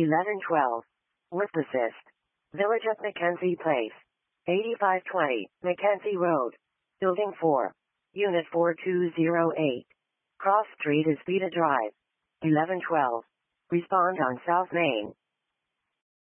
1112. Worth Assist. Village of Mackenzie Place. 8520, Mackenzie Road. Building 4. Unit 4208. Cross Street is Vita Drive. 1112. Respond on South Main.